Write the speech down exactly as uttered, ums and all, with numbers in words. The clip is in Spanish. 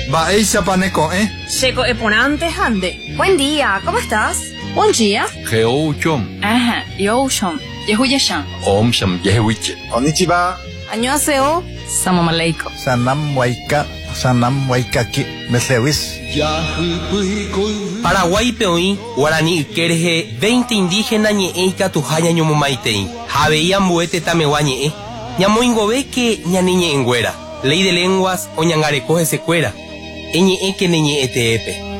Va eisa paneco, ¿eh? Checo eponante hande. Buen día, ¿cómo estás? Buen día. Geo chom. Ajá, yo shom. Yehuye-shan. Om sham yehuiche. Konnichiwa. Annyeonghaseyo. Salam aleikum. Sanam waika, sanam waikaki, meslewis. Paraguay peoí, guaraní kerje, veinte indígenas ñe'e katuhaya ñomomaitei. Javeía mbuete tamewa ñe'e. Ñamoingove que ñaniñe enguera. Ley de lenguas o ñangarecoge secuera. Eñe'e que neñe'e teepe.